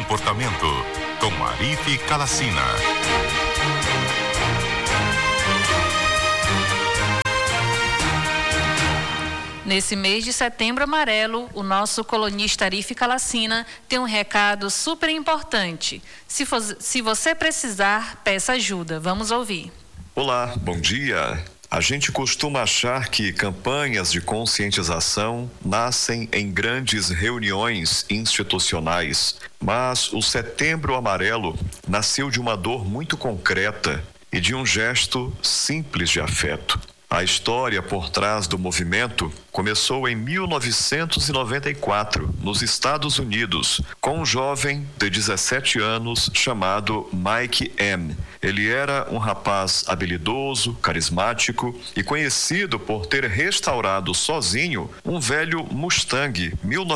comportamento, com Arife Calacina. Nesse mês de Setembro Amarelo, o nosso colunista Arife Calacina tem um recado super importante. Se você precisar, peça ajuda. Vamos ouvir. Olá, bom dia. A gente costuma achar que campanhas de conscientização nascem em grandes reuniões institucionais, mas o Setembro Amarelo nasceu de uma dor muito concreta e de um gesto simples de afeto. A história por trás do movimento começou em 1994, nos Estados Unidos, com um jovem de 17 anos chamado Mike M. Ele era um rapaz habilidoso, carismático e conhecido por ter restaurado sozinho um velho Mustang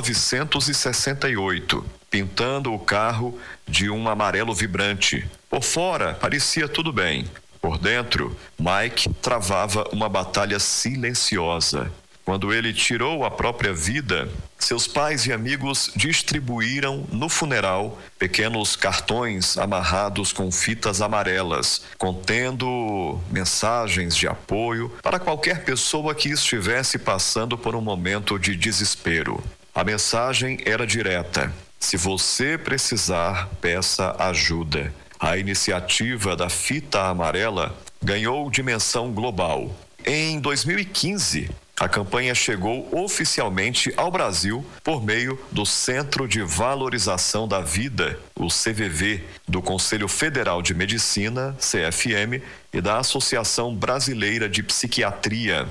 1968, pintando o carro de um amarelo vibrante. Por fora, parecia tudo bem. Por dentro, Mike travava uma batalha silenciosa. Quando ele tirou a própria vida, seus pais e amigos distribuíram no funeral pequenos cartões amarrados com fitas amarelas, contendo mensagens de apoio para qualquer pessoa que estivesse passando por um momento de desespero. A mensagem era direta: se você precisar, peça ajuda. A iniciativa da fita amarela ganhou dimensão global. Em 2015, a campanha chegou oficialmente ao Brasil por meio do Centro de Valorização da Vida, o CVV, do Conselho Federal de Medicina, CFM, e da Associação Brasileira de Psiquiatria,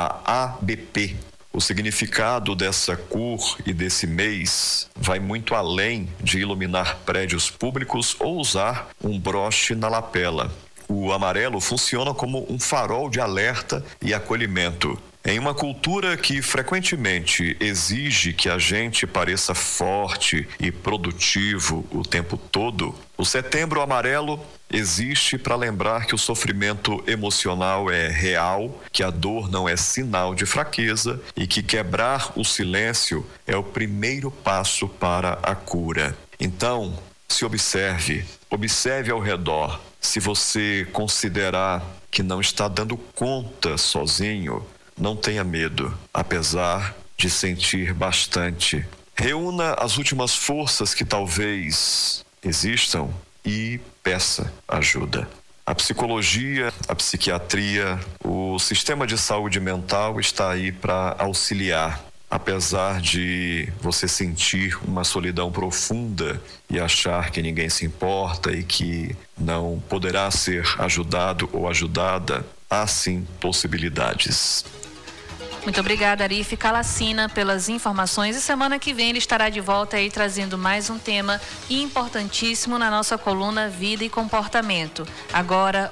a ABP. O significado dessa cor e desse mês vai muito além de iluminar prédios públicos ou usar um broche na lapela. O amarelo funciona como um farol de alerta e acolhimento. Em uma cultura que frequentemente exige que a gente pareça forte e produtivo o tempo todo, o Setembro Amarelo existe para lembrar que o sofrimento emocional é real, que a dor não é sinal de fraqueza e que quebrar o silêncio é o primeiro passo para a cura. Então, se observe ao redor. Se você considerar que não está dando conta sozinho, não tenha medo, apesar de sentir bastante. Reúna as últimas forças que talvez existam e peça ajuda. A psicologia, a psiquiatria, o sistema de saúde mental está aí para auxiliar. Apesar de você sentir uma solidão profunda e achar que ninguém se importa e que não poderá ser ajudado ou ajudada, há sim possibilidades. Muito obrigada, Arife Calacina, pelas informações. E semana que vem ele estará de volta aí trazendo mais um tema importantíssimo na nossa coluna Vida e Comportamento. Agora,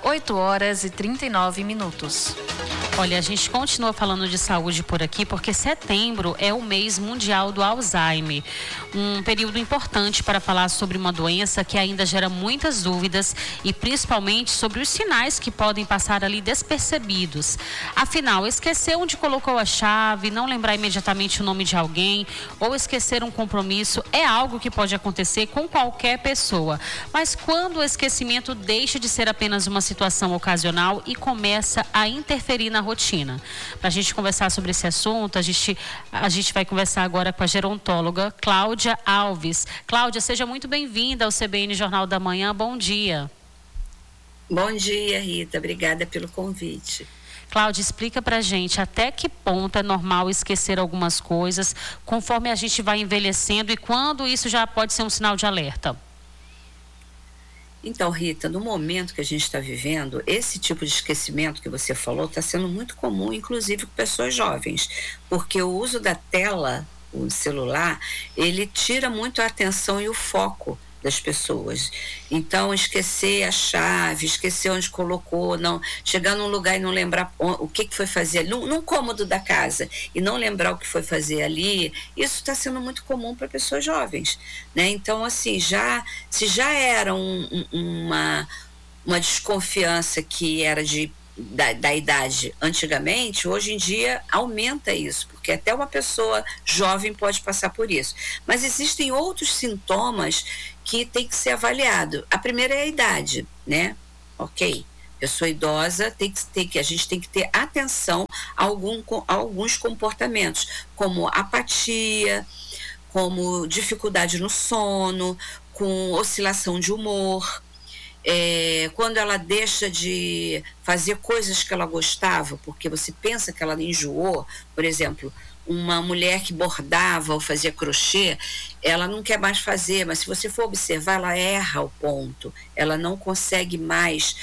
8h39. Olha, a gente continua falando de saúde por aqui porque setembro é o mês mundial do Alzheimer. Um período importante para falar sobre uma doença que ainda gera muitas dúvidas e principalmente sobre os sinais que podem passar ali despercebidos. Afinal, esquecer onde colocou a chave, não lembrar imediatamente o nome de alguém ou esquecer um compromisso é algo que pode acontecer com qualquer pessoa. Mas quando o esquecimento deixa de ser apenas uma situação ocasional e começa a interferir na rotina. Para a gente conversar sobre esse assunto, a gente vai conversar agora com a gerontóloga Cláudia Alves. Cláudia, seja muito bem-vinda ao CBN Jornal da Manhã. Bom dia. Bom dia, Rita. Obrigada pelo convite. Cláudia, explica pra gente até que ponto é normal esquecer algumas coisas conforme a gente vai envelhecendo e quando isso já pode ser um sinal de alerta. Então, Rita, no momento que a gente está vivendo, esse tipo de esquecimento que você falou está sendo muito comum, inclusive com pessoas jovens, porque o uso da tela, o celular, ele tira muito a atenção e o foco das pessoas. Então, esquecer a chave, esquecer onde colocou, não, chegar num lugar e não lembrar o que foi fazer ali, num cômodo da casa, e não lembrar o que foi fazer ali, isso está sendo muito comum para pessoas jovens, né? Então, assim, se já era uma desconfiança que era da idade antigamente, hoje em dia aumenta isso, porque até uma pessoa jovem pode passar por isso. Mas existem outros sintomas que tem que ser avaliado. A primeira é a idade, né? Ok. Pessoa idosa, a gente tem que ter atenção a alguns comportamentos, como apatia, como dificuldade no sono, com oscilação de humor, quando ela deixa de fazer coisas que ela gostava, porque você pensa que ela enjoou. Por exemplo, uma mulher que bordava ou fazia crochê, ela não quer mais fazer, mas se você for observar, ela erra o ponto, ela não consegue mais.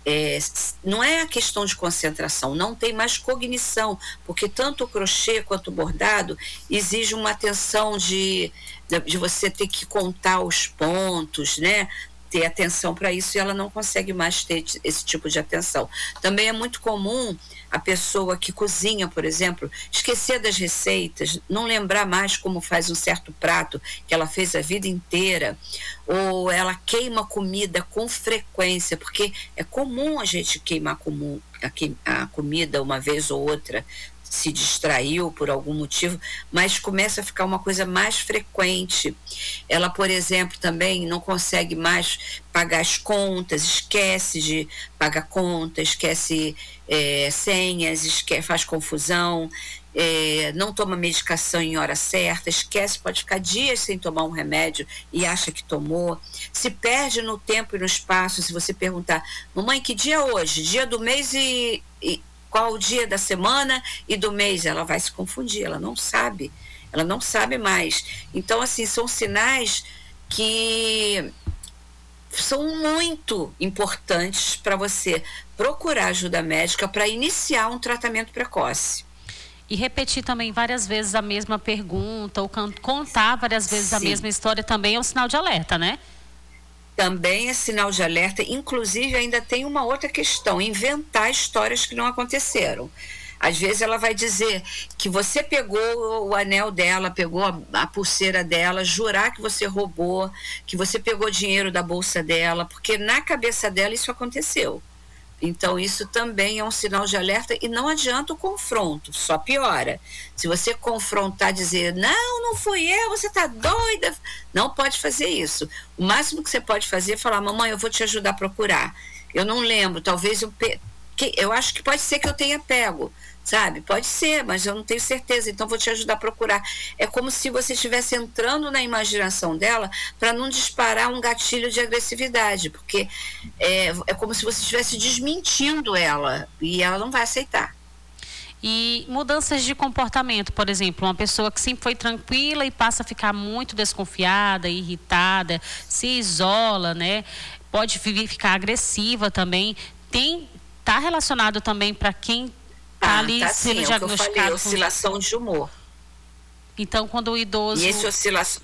Não é a questão de concentração, não tem mais cognição, porque tanto o crochê quanto o bordado exige uma atenção de você ter que contar os pontos, né? Ter atenção para isso, e ela não consegue mais ter esse tipo de atenção. Também é muito comum a pessoa que cozinha, por exemplo, esquecer das receitas, não lembrar mais como faz um certo prato que ela fez a vida inteira, ou ela queima comida com frequência, porque é comum a gente queimar a comida uma vez ou outra, se distraiu por algum motivo, mas começa a ficar uma coisa mais frequente. Ela, por exemplo, também não consegue mais pagar as contas, esquece de pagar contas, esquece senhas, faz confusão, não toma medicação em hora certa, esquece, pode ficar dias sem tomar um remédio e acha que tomou, se perde no tempo e no espaço. Se você perguntar, mamãe, que dia é hoje? Dia do mês e qual o dia da semana e do mês? Ela vai se confundir, ela não sabe mais. Então, assim, são sinais que são muito importantes para você procurar ajuda médica para iniciar um tratamento precoce. E repetir também várias vezes a mesma pergunta, ou contar várias vezes a mesma história também é um sinal de alerta, né? Também é sinal de alerta. Inclusive, ainda tem uma outra questão: inventar histórias que não aconteceram. Às vezes ela vai dizer que você pegou o anel dela, pegou a pulseira dela, jurar que você roubou, que você pegou dinheiro da bolsa dela, porque na cabeça dela isso aconteceu. Então, isso também é um sinal de alerta, e não adianta o confronto, só piora. Se você confrontar, dizer, não fui eu, você está doida, não pode fazer isso. O máximo que você pode fazer é falar, mamãe, eu vou te ajudar a procurar. Eu não lembro, talvez eu acho que pode ser que eu tenha pego, sabe? Pode ser, mas eu não tenho certeza, então vou te ajudar a procurar. É como se você estivesse entrando na imaginação dela para não disparar um gatilho de agressividade, porque é como se você estivesse desmentindo ela, e ela não vai aceitar. E mudanças de comportamento, por exemplo, uma pessoa que sempre foi tranquila e passa a ficar muito desconfiada, irritada, se isola, né? Pode ficar agressiva também. Tá relacionado também para quem está ali sendo diagnosticado. Eu falei, oscilação de humor. Então, quando o idoso... E esse oscilação...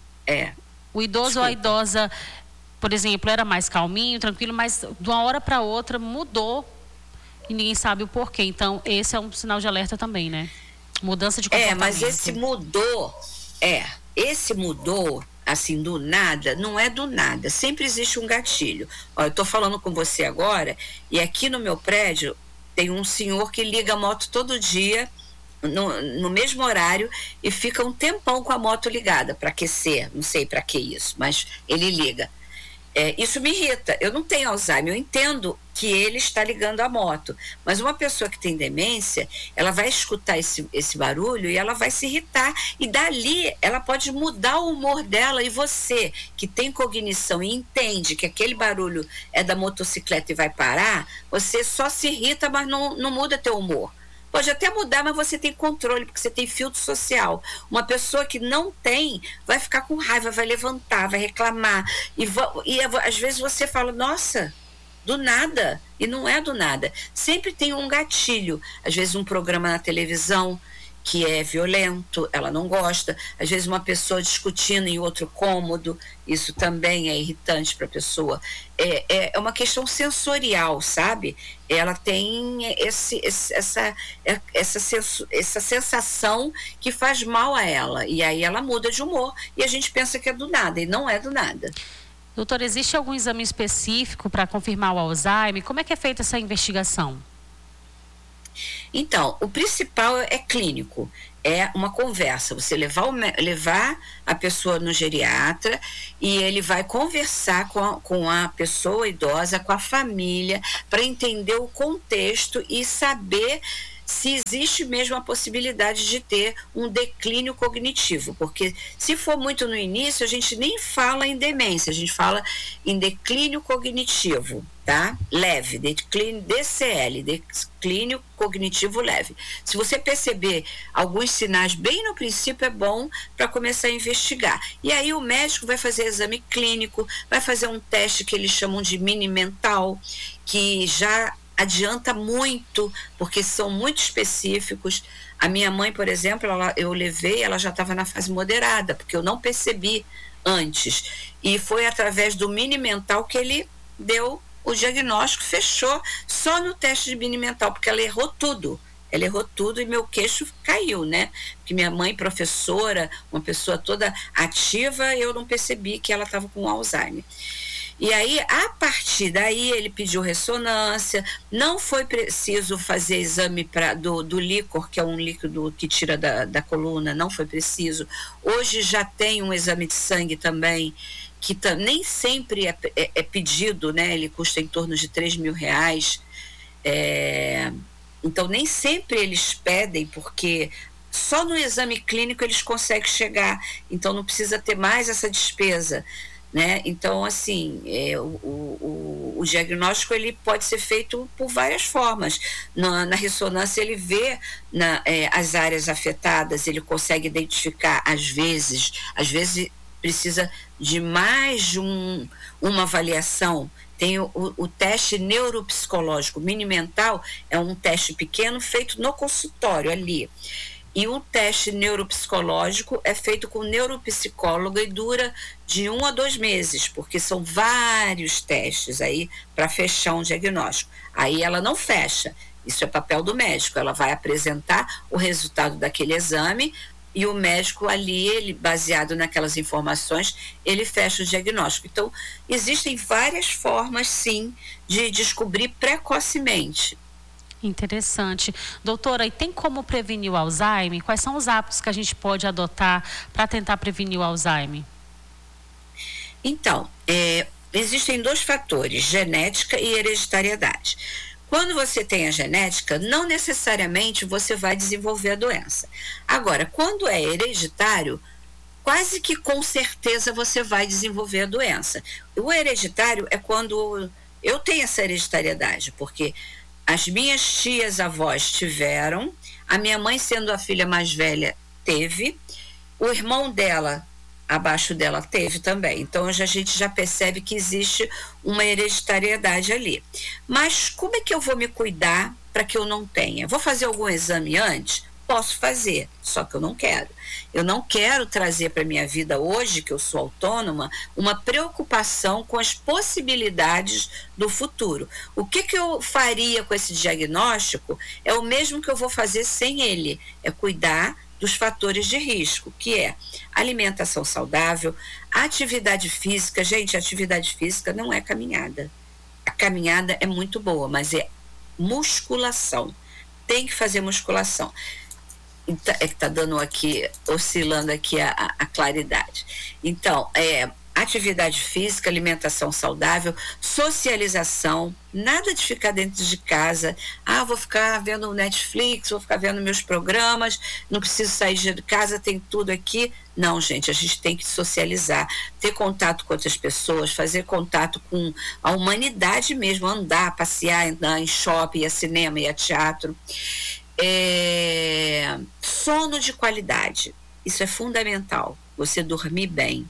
O idoso ou a idosa, por exemplo, era mais calminho, tranquilo, mas de uma hora para outra mudou e ninguém sabe o porquê. Então, esse é um sinal de alerta também, né? Mudança de comportamento. Mas esse mudou, assim, do nada, não é do nada. Sempre existe um gatilho. Ó, eu tô falando com você agora, e aqui no meu prédio tem um senhor que liga a moto todo dia, no mesmo horário, e fica um tempão com a moto ligada, para aquecer, não sei para que isso, mas ele liga. Isso me irrita. Eu não tenho Alzheimer, eu entendo que ele está ligando a moto, mas uma pessoa que tem demência, ela vai escutar esse barulho e ela vai se irritar, e dali ela pode mudar o humor dela. E você que tem cognição e entende que aquele barulho é da motocicleta e vai parar, você só se irrita, mas não muda teu humor. Pode até mudar, mas você tem controle, porque você tem filtro social. Uma pessoa que não tem, vai ficar com raiva, vai levantar, vai reclamar. E às vezes você fala, nossa, do nada. E não é do nada. Sempre tem um gatilho. Às vezes um programa na televisão que é violento, ela não gosta. Às vezes uma pessoa discutindo em outro cômodo, isso também é irritante para a pessoa. É uma questão sensorial, sabe? Ela tem essa sensação que faz mal a ela, e aí ela muda de humor, e a gente pensa que é do nada, e não é do nada. Doutora, existe algum exame específico para confirmar o Alzheimer? Como é que é feita essa investigação? Então, o principal é clínico. é uma conversa, você levar a pessoa no geriatra e ele vai conversar com a pessoa idosa, com a família, para entender o contexto e saber se existe mesmo a possibilidade de ter um declínio cognitivo, porque se for muito no início, a gente nem fala em demência, a gente fala em declínio cognitivo, tá? Leve, declínio DCL, declínio cognitivo leve. Se você perceber alguns sinais bem no princípio, é bom para começar a investigar. E aí o médico vai fazer exame clínico, vai fazer um teste que eles chamam de mini mental, que já adianta muito, porque são muito específicos. A minha mãe, por exemplo, eu levei, ela já estava na fase moderada, porque eu não percebi antes. E foi através do mini mental que ele deu o diagnóstico, fechou só no teste de mini mental, porque ela errou tudo. Ela errou tudo e meu queixo caiu, né? Porque minha mãe, professora, uma pessoa toda ativa, eu não percebi que ela estava com Alzheimer. E aí, a partir daí, ele pediu ressonância, não foi preciso fazer exame do líquor, que é um líquido que tira da coluna, não foi preciso. Hoje já tem um exame de sangue também, que nem sempre é pedido, né? Ele custa em torno de R$3.000. Então, nem sempre eles pedem, porque só no exame clínico eles conseguem chegar, então não precisa ter mais essa despesa. Né? Então, assim, o diagnóstico ele pode ser feito por várias formas. Na ressonância ele vê as áreas afetadas, ele consegue identificar, às vezes precisa de mais de uma avaliação. Tem o teste neuropsicológico, mini mental, é um teste pequeno feito no consultório ali. E o teste neuropsicológico é feito com neuropsicólogo e dura de 1 a 2 meses, porque são vários testes aí para fechar um diagnóstico. Aí ela não fecha, isso é papel do médico, ela vai apresentar o resultado daquele exame e o médico ali, ele, baseado naquelas informações, ele fecha o diagnóstico. Então, existem várias formas, sim, de descobrir precocemente. Interessante. Doutora, e tem como prevenir o Alzheimer? Quais são os hábitos que a gente pode adotar para tentar prevenir o Alzheimer? Então, existem 2 fatores, genética e hereditariedade. Quando você tem a genética, não necessariamente você vai desenvolver a doença. Agora, quando é hereditário, quase que com certeza você vai desenvolver a doença. O hereditário é quando eu tenho essa hereditariedade, porque as minhas tias-avós tiveram, a minha mãe, sendo a filha mais velha, teve, o irmão dela, abaixo dela, teve também. Então, a gente já percebe que existe uma hereditariedade ali. Mas como é que eu vou me cuidar para que eu não tenha? Vou fazer algum exame antes? Posso fazer, só que eu não quero. Eu não quero trazer para a minha vida hoje, que eu sou autônoma, uma preocupação com as possibilidades do futuro. O que eu faria com esse diagnóstico é o mesmo que eu vou fazer sem ele, é cuidar dos fatores de risco, que é alimentação saudável, atividade física. Gente, atividade física não é caminhada. A caminhada é muito boa, mas é musculação. Tem que fazer musculação. É que está dando aqui, oscilando aqui a claridade. Então, atividade física, alimentação saudável, socialização, nada de ficar dentro de casa. Vou ficar vendo Netflix, vou ficar vendo meus programas, não preciso sair de casa, tem tudo aqui. Não, gente, a gente tem que socializar, ter contato com outras pessoas, fazer contato com a humanidade mesmo, andar, passear, andar em shopping, ir a cinema, ir a teatro. Sono de qualidade, isso é fundamental, você dormir bem,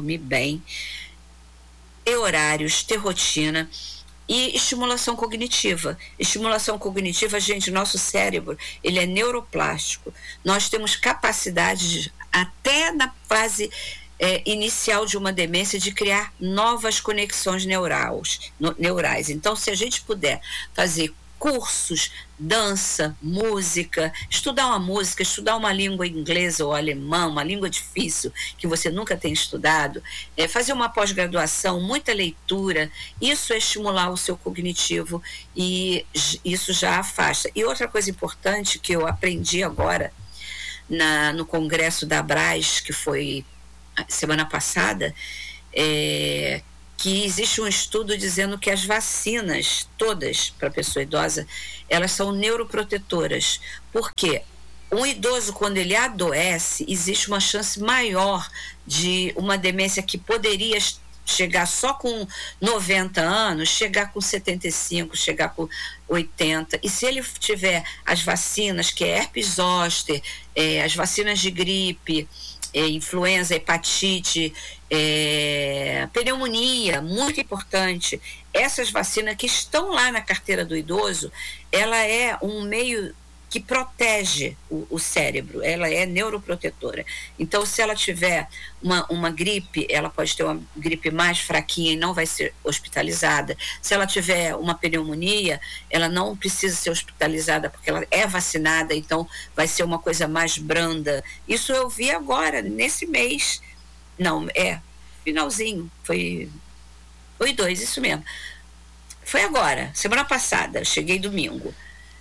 ter horários, ter rotina e estimulação cognitiva. Estimulação cognitiva, gente, nosso cérebro, ele é neuroplástico, nós temos capacidade até na fase inicial de uma demência de criar novas conexões neurais. Então, se a gente puder fazer cursos, dança, música, estudar uma música, estudar uma língua inglesa ou alemã, uma língua difícil que você nunca tem estudado, fazer uma pós-graduação, muita leitura, isso é estimular o seu cognitivo e isso já afasta. E outra coisa importante que eu aprendi agora, no congresso da Abras, que foi semana passada, que existe um estudo dizendo que as vacinas, todas para pessoa idosa, elas são neuroprotetoras. Por quê? Um idoso, quando ele adoece, existe uma chance maior de uma demência que poderia chegar só com 90 anos, chegar com 75, chegar com 80. E se ele tiver as vacinas, que é herpes zoster, as vacinas de gripe, influenza, hepatite, pneumonia, muito importante. Essas vacinas que estão lá na carteira do idoso, ela é um meio que protege o cérebro, ela é neuroprotetora. Então, se ela tiver uma gripe, ela pode ter uma gripe mais fraquinha e não vai ser hospitalizada. Se ela tiver uma pneumonia, ela não precisa ser hospitalizada porque ela é vacinada, então vai ser uma coisa mais branda. Isso eu vi agora, nesse mês. Não, finalzinho, foi 2, isso mesmo. Foi agora, semana passada, cheguei domingo.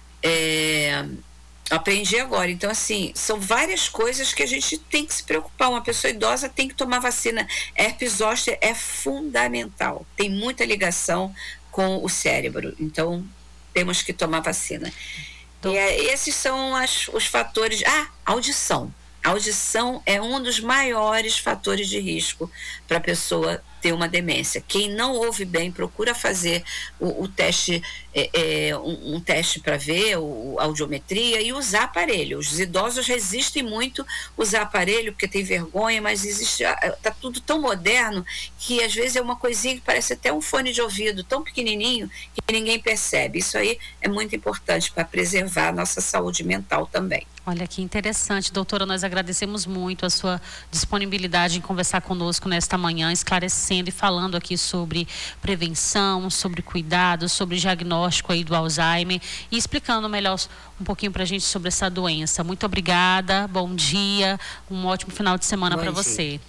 Aprendi agora. Então, assim, são várias coisas que a gente tem que se preocupar. Uma pessoa idosa tem que tomar vacina. Herpes zoster é fundamental, tem muita ligação com o cérebro, então temos que tomar vacina. E esses são os fatores. Audição. A audição é um dos maiores fatores de risco para a pessoa ter uma demência. Quem não ouve bem, procura fazer o teste, um teste para ver a audiometria e usar aparelho. Os idosos resistem muito usar aparelho porque tem vergonha, mas está tudo tão moderno que às vezes é uma coisinha que parece até um fone de ouvido tão pequenininho que ninguém percebe. Isso aí é muito importante para preservar a nossa saúde mental também. Olha que interessante, doutora, nós agradecemos muito a sua disponibilidade em conversar conosco nesta manhã, esclarecendo e falando aqui sobre prevenção, sobre cuidado, sobre diagnóstico aí do Alzheimer e explicando melhor um pouquinho para a gente sobre essa doença. Muito obrigada, bom dia, um ótimo final de semana para você.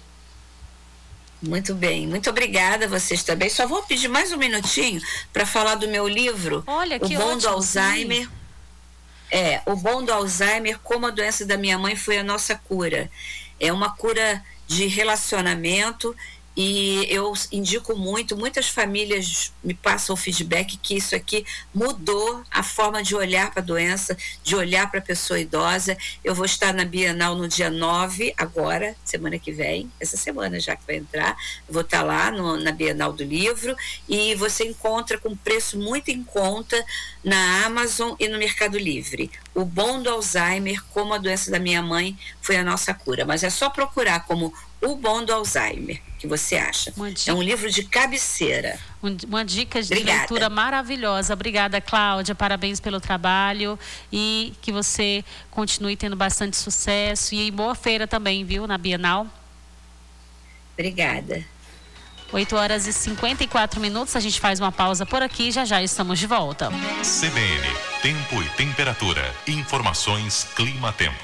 Muito bem, muito obrigada a vocês também. Só vou pedir mais um minutinho para falar do meu livro, Olha, que O Bom ótimo, do Alzheimer. Sim. O Bom do Alzheimer, como a doença da minha mãe foi a nossa cura. É uma cura de relacionamento e eu indico muitas famílias me passam o feedback que isso aqui mudou a forma de olhar para a doença, de olhar para a pessoa idosa. Eu vou estar na Bienal no dia 9, agora, semana que vem, essa semana já que vai entrar, eu vou estar lá na Bienal do Livro e você encontra com preço muito em conta na Amazon e no Mercado Livre. O Bom do Alzheimer, como a doença da minha mãe foi a nossa cura, mas é só procurar como O Bom do Alzheimer, que você acha. É um livro de cabeceira. Uma dica de leitura maravilhosa. Obrigada, Cláudia. Parabéns pelo trabalho e que você continue tendo bastante sucesso. E boa feira também, viu, na Bienal. Obrigada. 8h54, a gente faz uma pausa por aqui, já estamos de volta. CBN, tempo e temperatura, informações clima-tempo.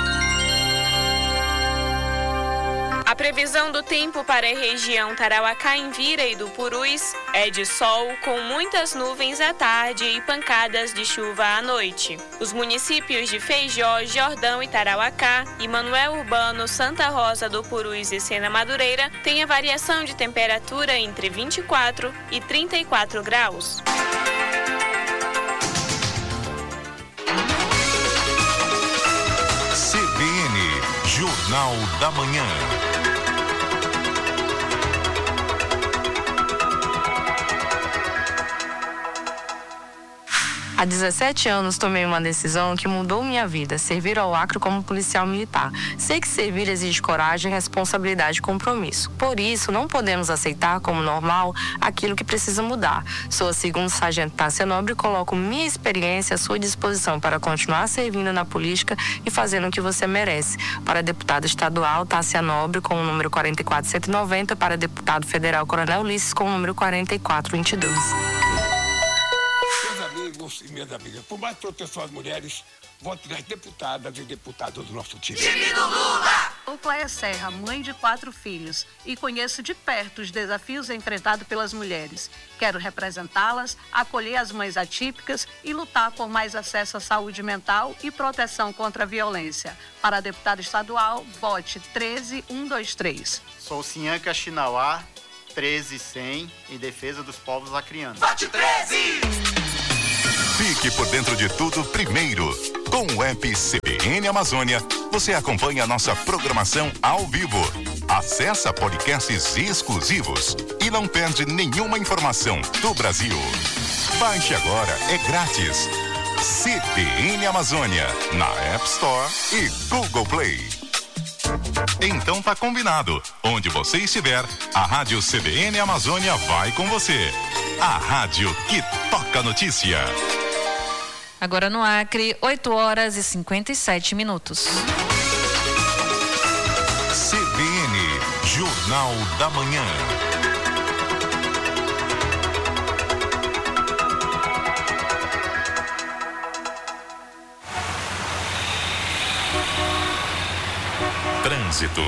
A previsão do tempo para a região Tarauacá-Envira e do Purus é de sol com muitas nuvens à tarde e pancadas de chuva à noite. Os municípios de Feijó, Jordão e Tarauacá e Manoel Urbano, Santa Rosa do Purus e Sena Madureira têm a variação de temperatura entre 24 e 34 graus. CBN, Jornal da Manhã. Há 17 anos tomei uma decisão que mudou minha vida, servir ao Acre como policial militar. Sei que servir exige coragem, responsabilidade e compromisso. Por isso, não podemos aceitar como normal aquilo que precisa mudar. Sou a segunda sargento Tássia Nobre e coloco minha experiência à sua disposição para continuar servindo na política e fazendo o que você merece. Para deputada estadual, Tássia Nobre com o número 44190, para deputado federal Coronel Ulisses com o número 4422. E minhas amigas, por mais proteção às mulheres, vote nas deputadas e deputados do nosso time. Time do Lula! Sou Cléia Serra, mãe de 4 filhos, e conheço de perto os desafios enfrentados pelas mulheres. Quero representá-las, acolher as mães atípicas e lutar por mais acesso à saúde mental e proteção contra a violência. Para deputado estadual, vote 13123. Sou Sinhanca Chinauá, 13100, em defesa dos povos acrianos. Vote 13! Fique por dentro de tudo primeiro. Com o app CBN Amazônia, você acompanha a nossa programação ao vivo. Acesse podcasts exclusivos e não perde nenhuma informação do Brasil. Baixe agora, é grátis. CBN Amazônia, na App Store e Google Play. Então tá combinado. Onde você estiver, a Rádio CBN Amazônia vai com você. A rádio que toca notícia. Agora no Acre, 8h57. CBN, Jornal da Manhã. Trânsito.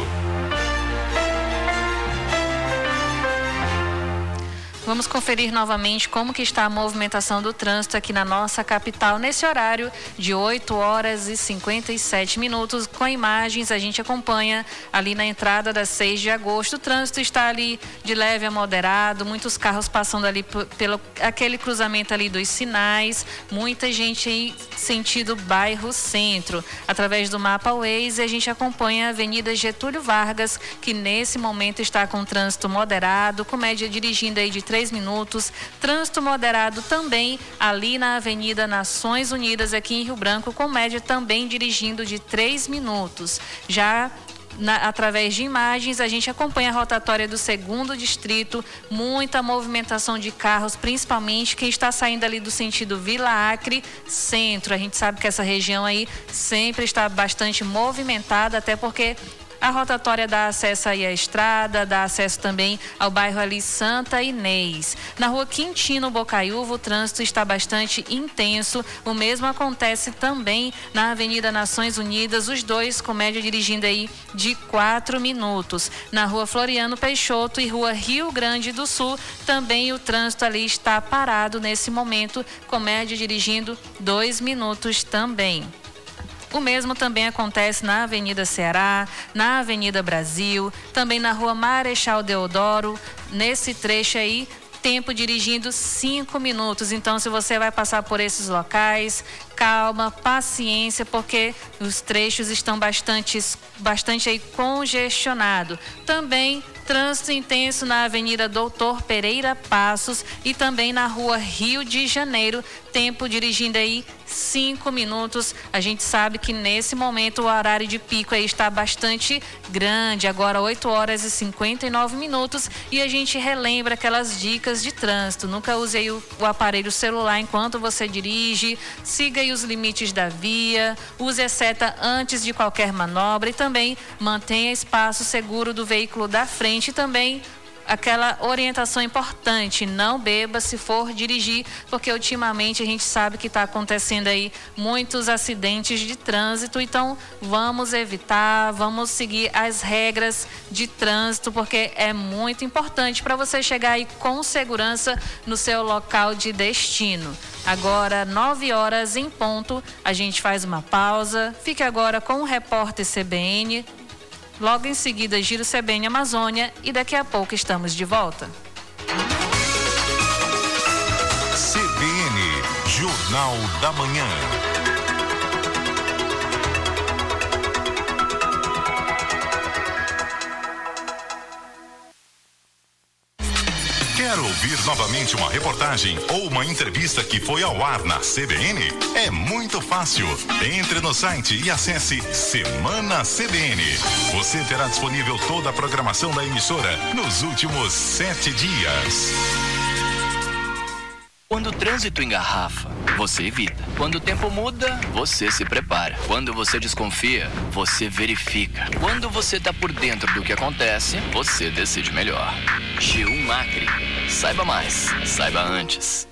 Vamos conferir novamente como que está a movimentação do trânsito aqui na nossa capital nesse horário de 8h57. Com imagens, a gente acompanha ali na entrada da 6 de agosto. O trânsito está ali de leve a moderado, muitos carros passando ali pelo aquele cruzamento ali dos sinais, muita gente aí sentido bairro Centro. Através do mapa Waze, a gente acompanha a Avenida Getúlio Vargas, que nesse momento está com trânsito moderado, com média dirigindo aí de 3 minutos. Trânsito moderado também ali na Avenida Nações Unidas, aqui em Rio Branco, com média também dirigindo de 3 minutos. Já através de imagens, a gente acompanha a rotatória do 2º Distrito, muita movimentação de carros, principalmente quem está saindo ali do sentido Vila Acre Centro. A gente sabe que essa região aí sempre está bastante movimentada, até porque a rotatória dá acesso aí à estrada, dá acesso também ao bairro ali Santa Inês. Na rua Quintino Bocaiúva, o trânsito está bastante intenso. O mesmo acontece também na Avenida Nações Unidas, os dois com média dirigindo aí de 4 minutos. Na rua Floriano Peixoto e rua Rio Grande do Sul, também o trânsito ali está parado nesse momento, com média dirigindo 2 minutos também. O mesmo também acontece na Avenida Ceará, na Avenida Brasil, também na rua Marechal Deodoro. Nesse trecho aí, tempo dirigindo 5 minutos. Então, se você vai passar por esses locais, calma, paciência, porque os trechos estão bastante aí congestionado. Também trânsito intenso na Avenida Doutor Pereira Passos e também na rua Rio de Janeiro, tempo dirigindo aí 5 minutos. A gente sabe que nesse momento o horário de pico aí está bastante grande, agora 8h59, e a gente relembra aquelas dicas de trânsito. Nunca use aí o aparelho celular enquanto você dirige, siga aí os limites da via, use a seta antes de qualquer manobra e também mantenha espaço seguro do veículo da frente. E também aquela orientação importante, não beba se for dirigir, porque ultimamente a gente sabe que está acontecendo aí muitos acidentes de trânsito. Então vamos evitar, vamos seguir as regras de trânsito, porque é muito importante para você chegar aí com segurança no seu local de destino. Agora 9h em ponto, a gente faz uma pausa. Fique agora com o repórter CBN. Logo em seguida, Giro CBN Amazônia, e daqui a pouco estamos de volta. CBN, Jornal da Manhã. Quer ouvir novamente uma reportagem ou uma entrevista que foi ao ar na CBN? É muito fácil. Entre no site e acesse Semana CBN. Você terá disponível toda a programação da emissora nos últimos 7 dias. Quando o trânsito engarrafa, você evita. Quando o tempo muda, você se prepara. Quando você desconfia, você verifica. Quando você está por dentro do que acontece, você decide melhor. G1 Acre. Saiba mais, saiba antes.